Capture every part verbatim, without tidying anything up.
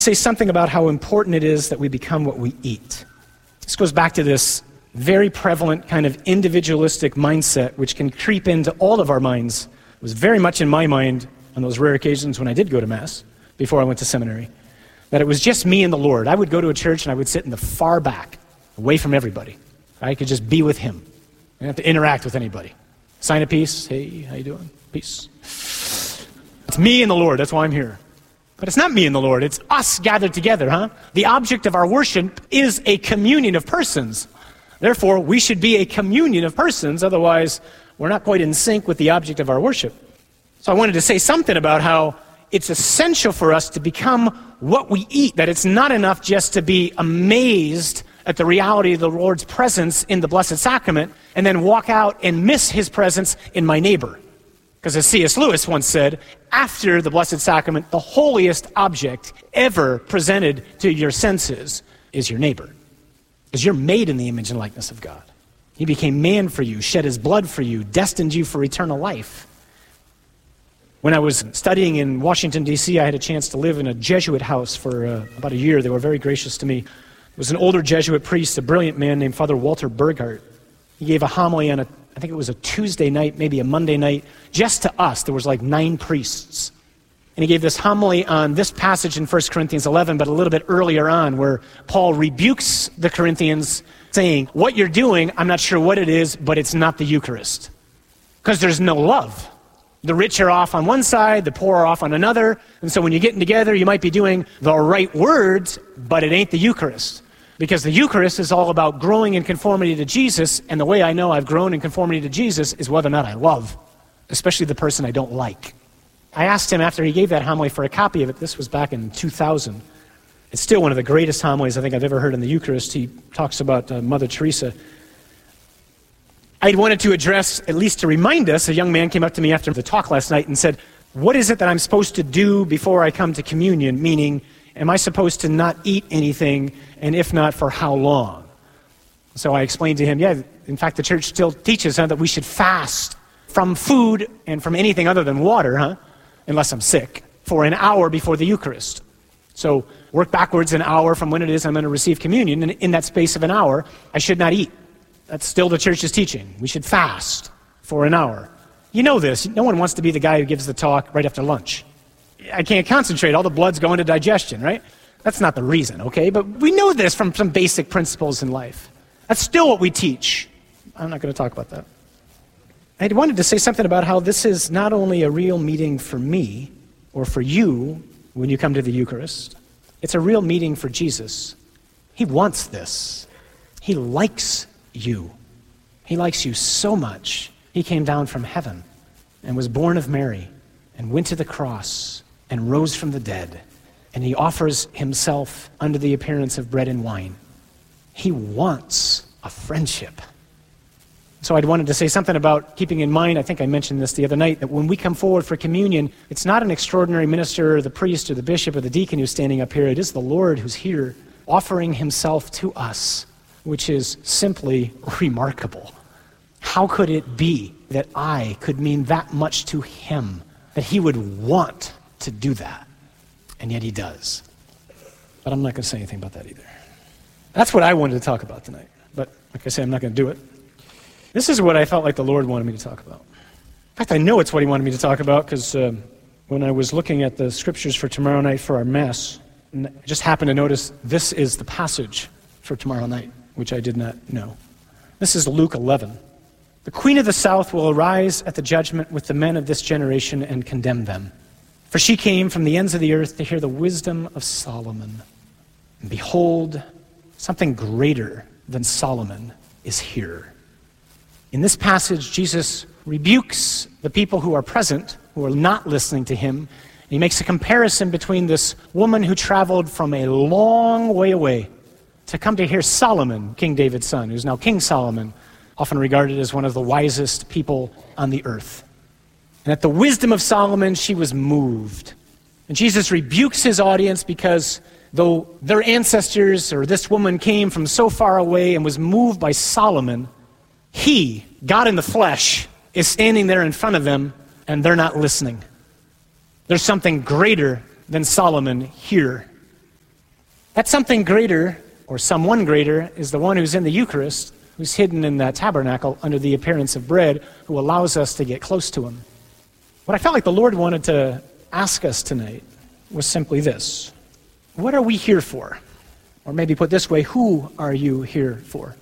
say something about how important it is that we become what we eat. This goes back to this very prevalent kind of individualistic mindset which can creep into all of our minds. It was very much in my mind on those rare occasions when I did go to Mass before I went to seminary, that it was just me and the Lord. I would go to a church and I would sit in the far back, away from everybody. I could just be with him. I didn't have to interact with anybody. Sign a peace. Hey, how you doing? Peace. It's me and the Lord. That's why I'm here. But it's not me and the Lord. It's us gathered together, huh? The object of our worship is a communion of persons. Therefore, we should be a communion of persons. Otherwise, we're not quite in sync with the object of our worship. So I wanted to say something about how it's essential for us to become what we eat, that it's not enough just to be amazed at the reality of the Lord's presence in the Blessed Sacrament and then walk out and miss his presence in my neighbor. Because as C S Lewis once said, after the Blessed Sacrament, the holiest object ever presented to your senses is your neighbor. Because you're made in the image and likeness of God. He became man for you, shed his blood for you, destined you for eternal life. When I was studying in Washington, D C, I had a chance to live in a Jesuit house for uh, about a year. They were very gracious to me. It was an older Jesuit priest, a brilliant man named Father Walter Burghardt. He gave a homily on a, I think it was a Tuesday night, maybe a Monday night, just to us. There was like nine priests. And he gave this homily on this passage in First Corinthians eleven, but a little bit earlier on, where Paul rebukes the Corinthians, saying, what you're doing, I'm not sure what it is, but it's not the Eucharist. Because there's no love. The rich are off on one side, the poor are off on another, and so when you're getting together, you might be doing the right words, but it ain't the Eucharist. Because the Eucharist is all about growing in conformity to Jesus, and the way I know I've grown in conformity to Jesus is whether or not I love, especially the person I don't like. I asked him after he gave that homily for a copy of it. This was back in two thousand. It's still one of the greatest homilies I think I've ever heard in the Eucharist. He talks about uh, Mother Teresa. I wanted to address, at least to remind us, a young man came up to me after the talk last night and said, what is it that I'm supposed to do before I come to communion? Meaning, am I supposed to not eat anything, and if not, for how long? So I explained to him, yeah, in fact, the church still teaches huh, that we should fast from food and from anything other than water, huh, unless I'm sick, for an hour before the Eucharist. So work backwards an hour from when it is I'm going to receive communion, and in that space of an hour, I should not eat. That's still the church's teaching. We should fast for an hour. You know this. No one wants to be the guy who gives the talk right after lunch. I can't concentrate. All the blood's going to digestion, right? That's not the reason, okay? But we know this from some basic principles in life. That's still what we teach. I'm not going to talk about that. I wanted to say something about how this is not only a real meeting for me or for you when you come to the Eucharist. It's a real meeting for Jesus. He wants this. He likes you. He likes you so much. He came down from heaven and was born of Mary and went to the cross and rose from the dead. And he offers himself under the appearance of bread and wine. He wants a friendship. So I wanted to say something about keeping in mind, I think I mentioned this the other night, that when we come forward for communion, it's not an extraordinary minister or the priest or the bishop or the deacon who's standing up here. It is the Lord who's here offering himself to us, which is simply remarkable. How could it be that I could mean that much to him, that he would want to do that? And yet he does. But I'm not going to say anything about that either. That's what I wanted to talk about tonight. But like I say, I'm not going to do it. This is what I felt like the Lord wanted me to talk about. In fact, I know it's what he wanted me to talk about because uh, when I was looking at the scriptures for tomorrow night for our Mass, I just happened to notice this is the passage for tomorrow night, which I did not know. This is Luke eleven. The Queen of the South will arise at the judgment with the men of this generation and condemn them. For she came from the ends of the earth to hear the wisdom of Solomon. And behold, something greater than Solomon is here. In this passage, Jesus rebukes the people who are present, who are not listening to him. And he makes a comparison between this woman who traveled from a long way away to come to hear Solomon, King David's son, who's now King Solomon, often regarded as one of the wisest people on the earth. And at the wisdom of Solomon, she was moved. And Jesus rebukes his audience because though their ancestors or this woman came from so far away and was moved by Solomon, he, God in the flesh, is standing there in front of them and they're not listening. There's something greater than Solomon here. That something greater, or someone greater, is the one who's in the Eucharist, who's hidden in that tabernacle under the appearance of bread, who allows us to get close to him. What I felt like the Lord wanted to ask us tonight was simply this. What are we here for? Or maybe put this way, who are you here for?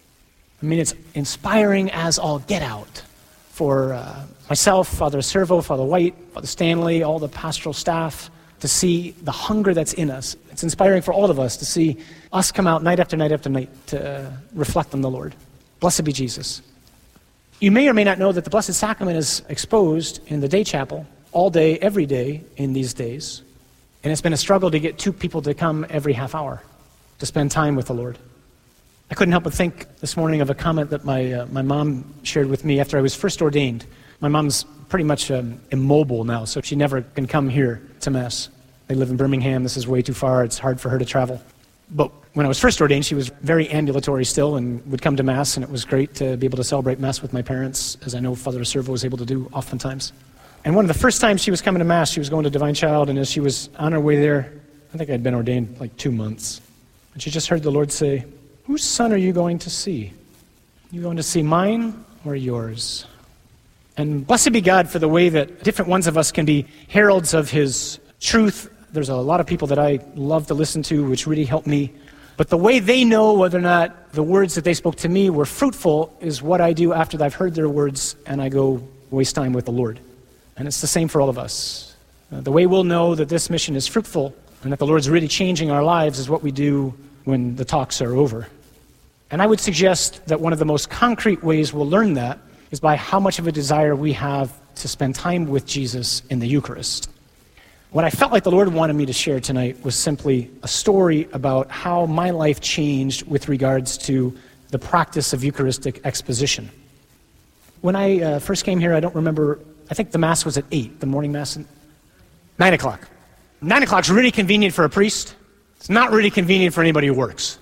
I mean, it's inspiring as all get out for uh, myself, Father Servo, Father White, Father Stanley, all the pastoral staff, to see the hunger that's in us. It's inspiring for all of us to see us come out night after night after night to uh, reflect on the Lord. Blessed be Jesus. You may or may not know that the Blessed Sacrament is exposed in the day chapel all day, every day in these days. And it's been a struggle to get two people to come every half hour to spend time with the Lord. I couldn't help but think this morning of a comment that my uh, my mom shared with me after I was first ordained. My mom's pretty much um, immobile now, so she never can come here to Mass. They live in Birmingham. This is way too far. It's hard for her to travel. But when I was first ordained, she was very ambulatory still and would come to Mass, and it was great to be able to celebrate Mass with my parents, as I know Father Servo was able to do oftentimes. And one of the first times she was coming to Mass, she was going to Divine Child, and as she was on her way there, I think I'd been ordained like two months, and she just heard the Lord say, "Whose son are you going to see? You going to see mine or yours?" And blessed be God for the way that different ones of us can be heralds of his truth. There's a lot of people that I love to listen to, which really help me. But the way they know whether or not the words that they spoke to me were fruitful is what I do after I've heard their words and I go waste time with the Lord. And it's the same for all of us. Uh, the way we'll know that this mission is fruitful and that the Lord's really changing our lives is what we do when the talks are over. And I would suggest that one of the most concrete ways we'll learn that is by how much of a desire we have to spend time with Jesus in the Eucharist. What I felt like the Lord wanted me to share tonight was simply a story about how my life changed with regards to the practice of Eucharistic exposition. When I uh, first came here, I don't remember, I think the Mass was at eight, the morning Mass, nine o'clock. Nine o'clock is really convenient for a priest. It's not really convenient for anybody who works.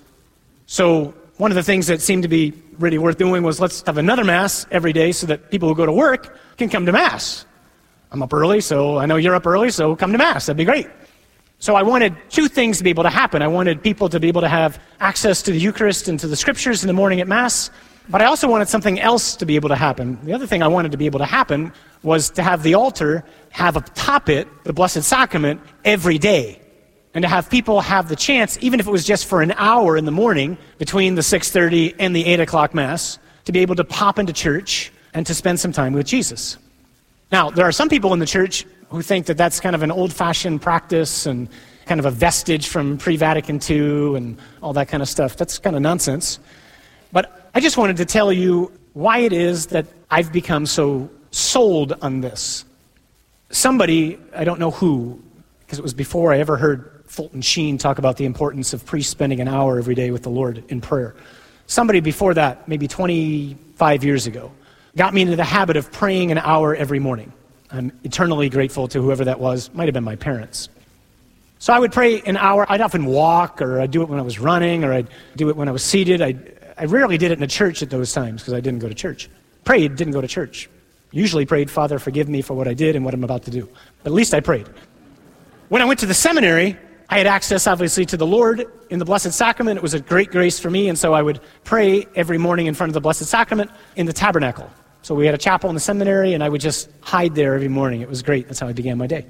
So one of the things that seemed to be really worth doing was let's have another Mass every day so that people who go to work can come to Mass. I'm up early, so I know you're up early, so come to Mass. That'd be great. So I wanted two things to be able to happen. I wanted people to be able to have access to the Eucharist and to the Scriptures in the morning at Mass, but I also wanted something else to be able to happen. The other thing I wanted to be able to happen was to have the altar have atop it the Blessed Sacrament every day, and to have people have the chance, even if it was just for an hour in the morning between the six thirty and the eight o'clock Mass, to be able to pop into church and to spend some time with Jesus. Now, there are some people in the church who think that that's kind of an old-fashioned practice and kind of a vestige from pre-Vatican two and all that kind of stuff. That's kind of nonsense. But I just wanted to tell you why it is that I've become so sold on this. Somebody, I don't know who, because it was before I ever heard Fulton Sheen talk about the importance of priests spending an hour every day with the Lord in prayer. Somebody before that, maybe twenty-five years ago, got me into the habit of praying an hour every morning. I'm eternally grateful to whoever that was. Might have been my parents. So I would pray an hour. I'd often walk, or I'd do it when I was running, or I'd do it when I was seated. I I rarely did it in a church at those times because I didn't go to church. Prayed, didn't go to church. Usually prayed, Father, forgive me for what I did and what I'm about to do. But at least I prayed. When I went to the seminary, I had access, obviously, to the Lord in the Blessed Sacrament. It was a great grace for me, and so I would pray every morning in front of the Blessed Sacrament in the tabernacle. So we had a chapel in the seminary, and I would just hide there every morning. It was great. That's how I began my day.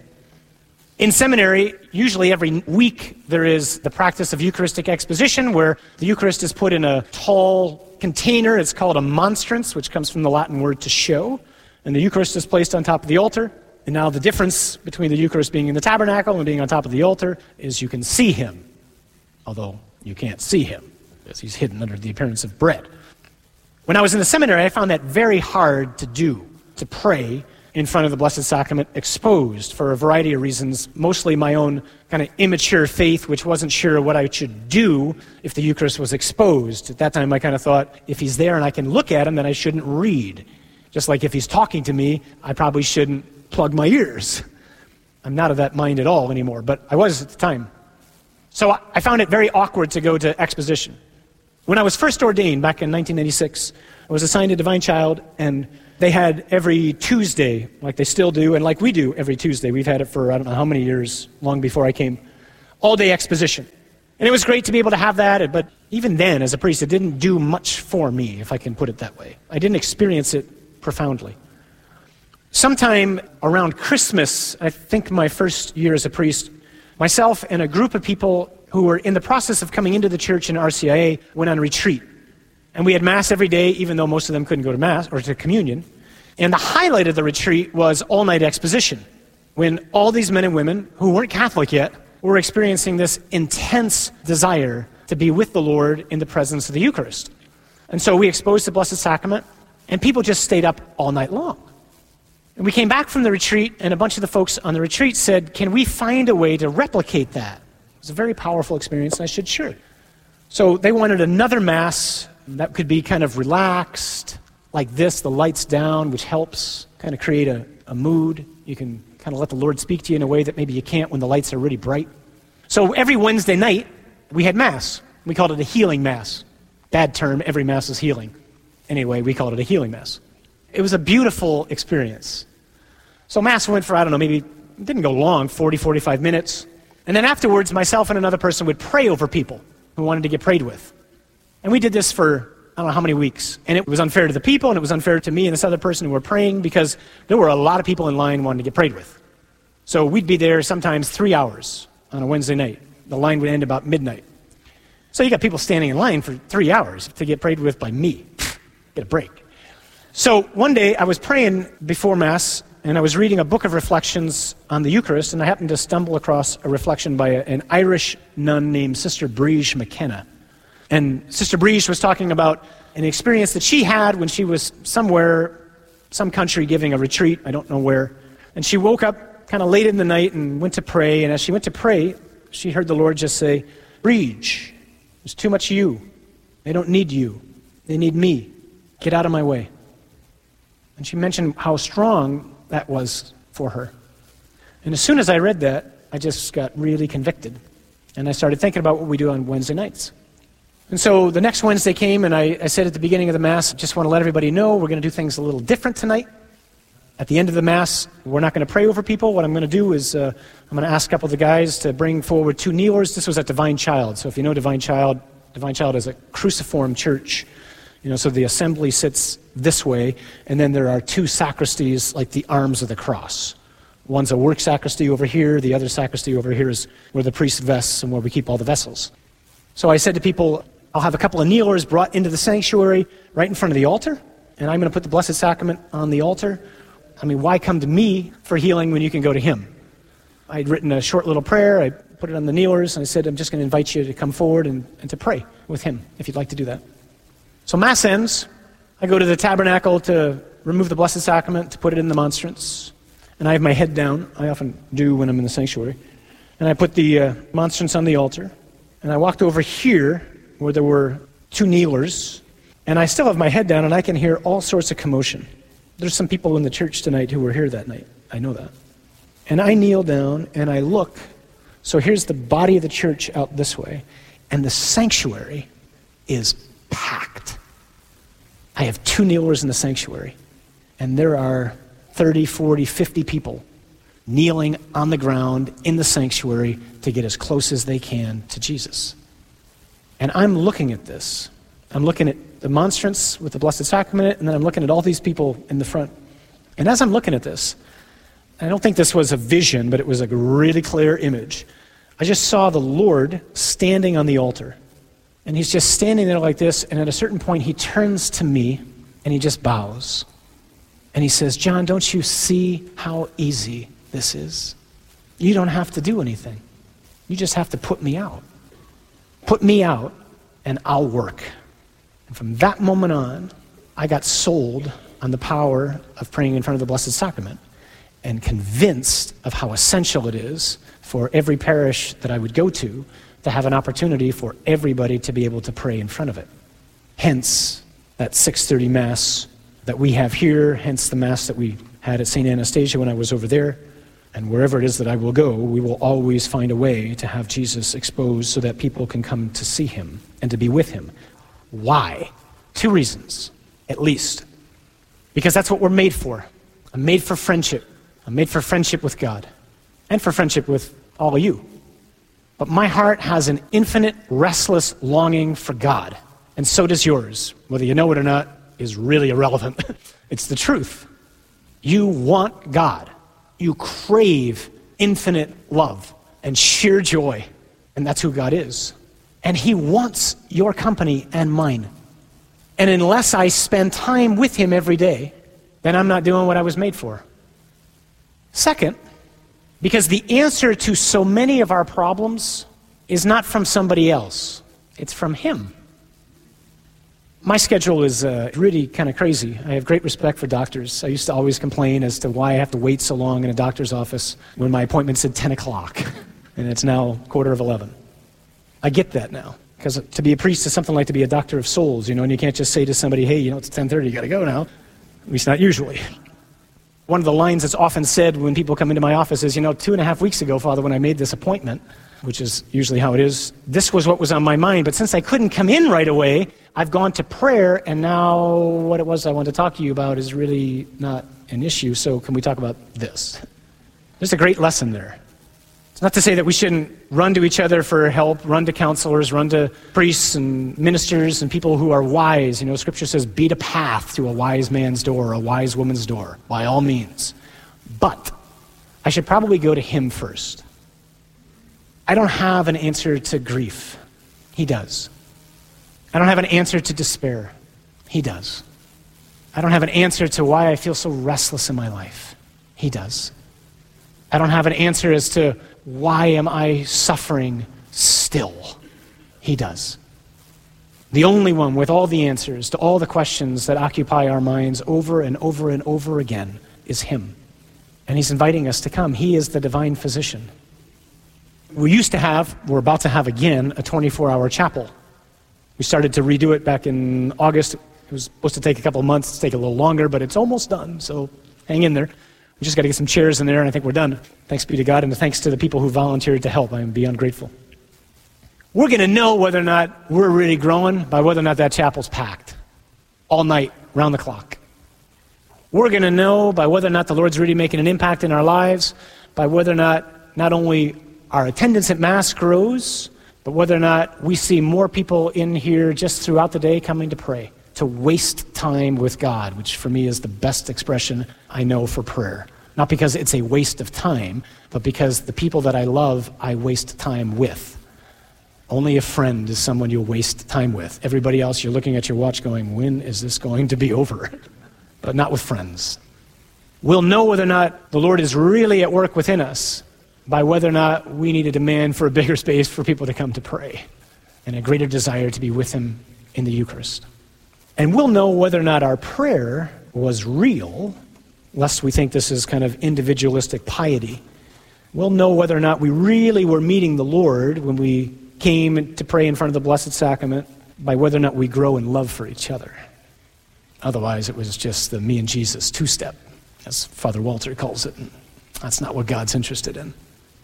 In seminary, usually every week, there is the practice of Eucharistic exposition, where the Eucharist is put in a tall container. It's called a monstrance, which comes from the Latin word to show. And the Eucharist is placed on top of the altar. And now the difference between the Eucharist being in the tabernacle and being on top of the altar is you can see him, although you can't see him, because he's hidden under the appearance of bread. When I was in the seminary, I found that very hard to do, to pray in front of the Blessed Sacrament exposed for a variety of reasons, mostly my own kind of immature faith, which wasn't sure what I should do if the Eucharist was exposed. At that time, I kind of thought, if he's there and I can look at him, then I shouldn't read. Just like if he's talking to me, I probably shouldn't plug my ears. I'm not of that mind at all anymore, but I was at the time. So I found it very awkward to go to exposition. When I was first ordained back in nineteen ninety-six, I was assigned a Divine Child, and they had every Tuesday, like they still do, and like we do every Tuesday. We've had it for I don't know how many years, long before I came, all-day exposition. And it was great to be able to have that, but even then, as a priest, it didn't do much for me, if I can put it that way. I didn't experience it profoundly. Sometime around Christmas, I think my first year as a priest, myself and a group of people who were in the process of coming into the church in R C I A went on retreat. And we had Mass every day, even though most of them couldn't go to Mass or to communion. And the highlight of the retreat was all-night exposition, when all these men and women who weren't Catholic yet were experiencing this intense desire to be with the Lord in the presence of the Eucharist. And so we exposed the Blessed Sacrament, and people just stayed up all night long. And we came back from the retreat, and a bunch of the folks on the retreat said, can we find a way to replicate that? It was a very powerful experience, and I said, sure. So they wanted another Mass that could be kind of relaxed, like this, the lights down, which helps kind of create a, a mood. You can kind of let the Lord speak to you in a way that maybe you can't when the lights are really bright. So every Wednesday night, we had Mass. We called it a healing Mass. Bad term, every Mass is healing. Anyway, we called it a healing Mass. It was a beautiful experience. So Mass went for, I don't know, maybe, it didn't go long, forty, forty-five minutes. And then afterwards, myself and another person would pray over people who wanted to get prayed with. And we did this for, I don't know how many weeks. And it was unfair to the people, and it was unfair to me and this other person who were praying, because there were a lot of people in line wanting to get prayed with. So we'd be there sometimes three hours on a Wednesday night. The line would end about midnight. So you got people standing in line for three hours to get prayed with by me. Get a break. So one day I was praying before Mass, and I was reading a book of reflections on the Eucharist, and I happened to stumble across a reflection by a, an Irish nun named Sister Briege McKenna. And Sister Briege was talking about an experience that she had when she was somewhere, some country, giving a retreat, I don't know where. And she woke up kind of late in the night and went to pray, and as she went to pray, she heard the Lord just say, Briege, there's too much you. They don't need you. They need me. Get out of my way. And she mentioned how strong that was for her. And as soon as I read that, I just got really convicted. And I started thinking about what we do on Wednesday nights. And so the next Wednesday came, and I, I said at the beginning of the Mass, I just want to let everybody know we're going to do things a little different tonight. At the end of the Mass, we're not going to pray over people. What I'm going to do is uh, I'm going to ask a couple of the guys to bring forward two kneelers. This was at Divine Child. So if you know Divine Child, Divine Child is a cruciform church. You know, so the assembly sits this way, and then there are two sacristies like the arms of the cross. One's a work sacristy over here. The other sacristy over here is where the priest vests and where we keep all the vessels. So I said to people, I'll have a couple of kneelers brought into the sanctuary right in front of the altar, and I'm going to put the Blessed Sacrament on the altar. I mean, why come to me for healing when you can go to him? I'd written a short little prayer. I put it on the kneelers, and I said, I'm just going to invite you to come forward and, and to pray with him, if you'd like to do that. So Mass ends. I go to the tabernacle to remove the Blessed Sacrament, to put it in the monstrance. And I have my head down. I often do when I'm in the sanctuary. And I put the uh, monstrance on the altar. And I walked over here, where there were two kneelers. And I still have my head down, and I can hear all sorts of commotion. There's some people in the church tonight who were here that night. I know that. And I kneel down, and I look. So here's the body of the church out this way. And the sanctuary is packed. I have two kneelers in the sanctuary, and there are thirty, forty, fifty people kneeling on the ground in the sanctuary to get as close as they can to Jesus. And I'm looking at this. I'm looking at the monstrance with the Blessed Sacrament, and then I'm looking at all these people in the front. And as I'm looking at this, I don't think this was a vision, but it was a really clear image. I just saw the Lord standing on the altar. And he's just standing there like this, and at a certain point he turns to me, and he just bows. And he says, John, don't you see how easy this is? You don't have to do anything. You just have to put me out. Put me out, and I'll work. And from that moment on, I got sold on the power of praying in front of the Blessed Sacrament, and convinced of how essential it is for every parish that I would go to to have an opportunity for everybody to be able to pray in front of it. Hence, that six thirty Mass that we have here, hence the Mass that we had at Saint Anastasia when I was over there, and wherever it is that I will go, we will always find a way to have Jesus exposed so that people can come to see him and to be with him. Why? Two reasons, at least. Because that's what we're made for. I'm made for friendship. I'm made for friendship with God, and for friendship with all of you. But my heart has an infinite, restless longing for God. And so does yours. Whether you know it or not is really irrelevant. It's the truth. You want God. You crave infinite love and sheer joy. And that's who God is. And he wants your company and mine. And unless I spend time with him every day, then I'm not doing what I was made for. Second, because the answer to so many of our problems is not from somebody else. It's from him. My schedule is uh, really kind of crazy. I have great respect for doctors. I used to always complain as to why I have to wait so long in a doctor's office when my appointment said ten o'clock, and it's now quarter of eleven. I get that now, because to be a priest is something like to be a doctor of souls, you know, and you can't just say to somebody, hey, you know, it's ten thirty, you got to go now. At least not usually. One of the lines that's often said when people come into my office is, you know, two and a half weeks ago, Father, when I made this appointment, which is usually how it is, this was what was on my mind, but since I couldn't come in right away, I've gone to prayer, and now what it was I wanted to talk to you about is really not an issue, so can we talk about this? There's a great lesson there. It's not to say that we shouldn't run to each other for help, run to counselors, run to priests and ministers and people who are wise. You know, Scripture says, beat a path to a wise man's door, a wise woman's door, by all means. But I should probably go to him first. I don't have an answer to grief. He does. I don't have an answer to despair. He does. I don't have an answer to why I feel so restless in my life. He does. I don't have an answer as to why am I suffering still. He does. The only one with all the answers to all the questions that occupy our minds over and over and over again is him. And he's inviting us to come. He is the divine physician. We used to have, we're about to have again, a twenty-four hour chapel. We started to redo it back in August. It was supposed to take a couple of months, to take a little longer, but it's almost done, so hang in there. We just got to get some chairs in there, and I think we're done. Thanks be to God, and thanks to the people who volunteered to help. I am beyond grateful. We're going to know whether or not we're really growing by whether or not that chapel's packed all night, round the clock. We're going to know by whether or not the Lord's really making an impact in our lives, by whether or not not only our attendance at Mass grows, but whether or not we see more people in here just throughout the day coming to pray, to waste time with God, which for me is the best expression I know for prayer. Not because it's a waste of time, but because the people that I love, I waste time with. Only a friend is someone you'll waste time with. Everybody else, you're looking at your watch going, when is this going to be over? But not with friends. We'll know whether or not the Lord is really at work within us by whether or not we need a demand for a bigger space for people to come to pray and a greater desire to be with him in the Eucharist. And we'll know whether or not our prayer was real, lest we think this is kind of individualistic piety. We'll know whether or not we really were meeting the Lord when we came to pray in front of the Blessed Sacrament by whether or not we grow in love for each other. Otherwise, it was just the me and Jesus two-step, as Father Walter calls it. That's not what God's interested in.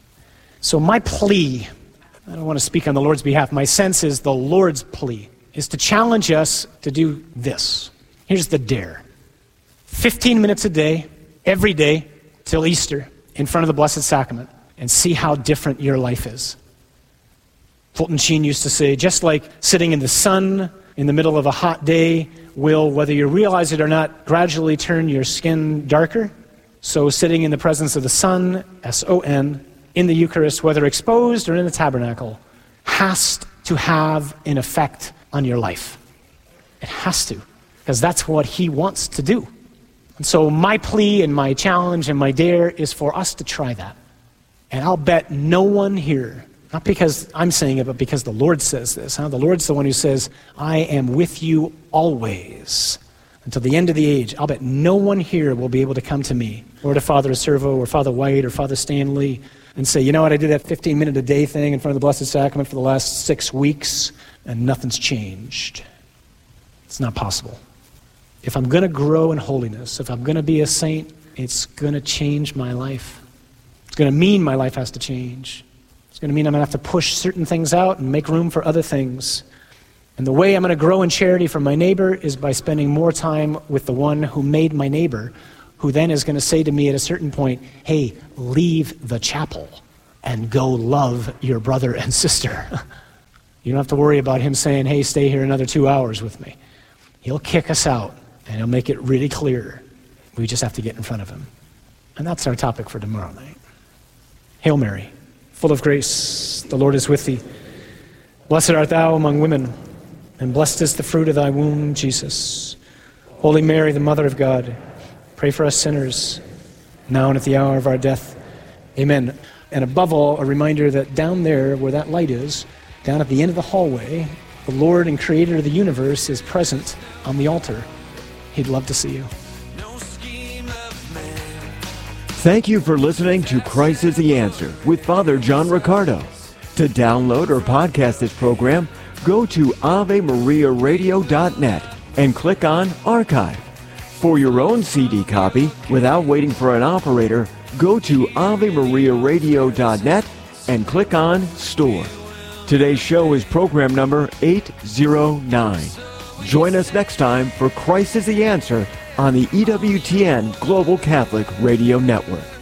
So my plea, I don't want to speak on the Lord's behalf, my sense is the Lord's plea is to challenge us to do this. Here's the dare. fifteen minutes a day, every day, till Easter, in front of the Blessed Sacrament, and see how different your life is. Fulton Sheen used to say, just like sitting in the sun in the middle of a hot day will, whether you realize it or not, gradually turn your skin darker, so sitting in the presence of the sun, S O N, in the Eucharist, whether exposed or in the tabernacle, has to have an effect on your life. It has to, because that's what he wants to do. And so my plea and my challenge and my dare is for us to try that. And I'll bet no one here, not because I'm saying it, but because the Lord says this. Huh? The Lord's the one who says, I am with you always until the end of the age. I'll bet no one here will be able to come to me, or to Father Servo, or Father White, or Father Stanley, and say, you know what, I did that fifteen minute a day thing in front of the Blessed Sacrament for the last six weeks, and nothing's changed. It's not possible. If I'm going to grow in holiness, if I'm going to be a saint, it's going to change my life. It's going to mean my life has to change. It's going to mean I'm going to have to push certain things out and make room for other things. And the way I'm going to grow in charity for my neighbor is by spending more time with the one who made my neighbor, who then is going to say to me at a certain point, hey, leave the chapel and go love your brother and sister. You don't have to worry about him saying, hey, stay here another two hours with me. He'll kick us out, and he'll make it really clear. We just have to get in front of him. And that's our topic for tomorrow night. Hail Mary, full of grace, the Lord is with thee. Blessed art thou among women, and blessed is the fruit of thy womb, Jesus. Holy Mary, the Mother of God, pray for us sinners, now and at the hour of our death. Amen. And above all, a reminder that down there where that light is, down at the end of the hallway, the Lord and Creator of the universe is present on the altar. He'd love to see you. Thank you for listening to Christ is the Answer with Father John Riccardo. To download or podcast this program, go to ave maria radio dot net and click on Archive. For your own C D copy, without waiting for an operator, go to ave maria radio dot net and click on Store. Today's show is program number eight oh nine. Join us next time for Christ is the Answer on the E W T N Global Catholic Radio Network.